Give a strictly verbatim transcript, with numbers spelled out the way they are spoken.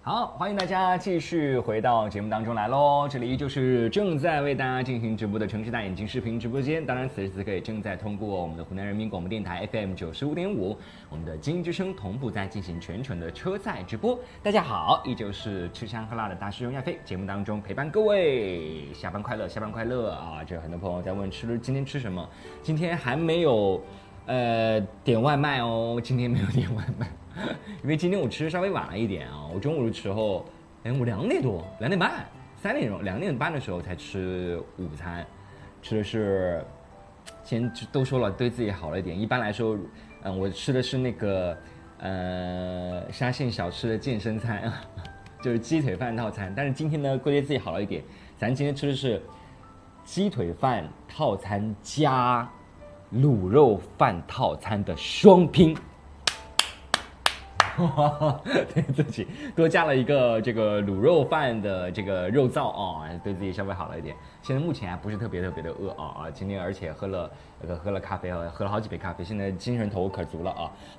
好，欢迎大家继续回到节目当中来喽！这里依旧是正在为大家进行直播的城市大眼睛视频直播间，当然此时此刻也正在通过我们的湖南人民广播电台 F M 九十五点五，我们的精英之声同步在进行全程的车载直播。大家好，依旧是吃香喝辣的大师兄亚飞，节目当中陪伴各位，下班快乐，下班快乐啊！这很多朋友在问吃今天吃什么，今天还没有呃点外卖哦，今天没有点外卖。因为今天我吃的稍微晚了一点啊，我中午的时候，哎，我两点多、两点半、三点钟、两点半的时候才吃午餐，吃的是，先都说了对自己好了一点。一般来说，嗯，我吃的是那个呃沙县小吃的健身餐，就是鸡腿饭套餐。但是今天呢，对自己好了一点，咱今天吃的是鸡腿饭套餐加卤肉饭套餐的双拼。对自己多加了一个这个卤肉饭的这个肉燥啊、哦，对自己稍微好了一点。现在目前还不是特别特别的饿啊啊！今天而且喝了呃喝了咖啡啊，喝了好几杯咖啡，现在精神头可足了啊。